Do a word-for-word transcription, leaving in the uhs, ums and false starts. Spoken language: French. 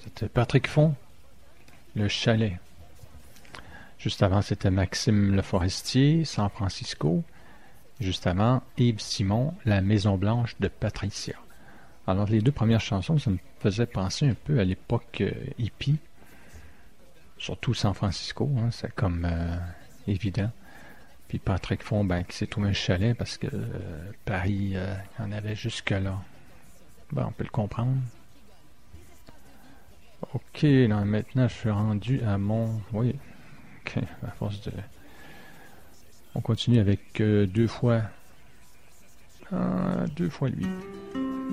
C'était Patrick Font, Le Chalet. Juste avant, c'était Maxime Le Forestier, San Francisco. Juste avant, Yves Simon, La Maison Blanche de Patricia. Alors, les deux premières chansons, ça me faisait penser un peu à l'époque euh, hippie. Surtout San Francisco, hein, c'est comme euh, évident. Puis Patrick Font, ben, qui s'est trouvé un chalet parce que euh, Paris euh, en avait jusque-là. Ben, on peut le comprendre. Ok, là, maintenant, je suis rendu à mon... Oui, ok, à force de... On continue avec euh, deux fois... Ah, deux fois lui.